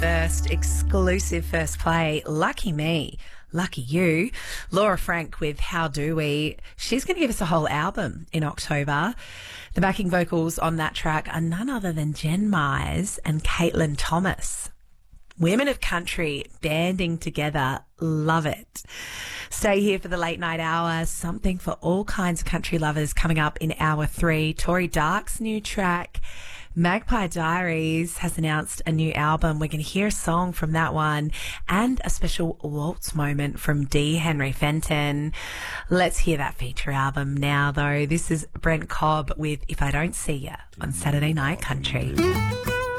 First, exclusive first play. Lucky me. Lucky you. Laura Frank with How Do We. She's going to give us a whole album in October. The backing vocals on that track are none other than Jen Myers and Caitlin Thomas. Women of country banding together. Love it. Stay here for the late night hour. Something for all kinds of country lovers coming up in hour 3. Tori Dark's new track. Magpie Diaries has announced a new album. We're going to hear a song from that one and a special waltz moment from D. Henry Fenton. Let's hear that feature album now, though. This is Brent Cobb with If I Don't See Ya on Saturday Night Country.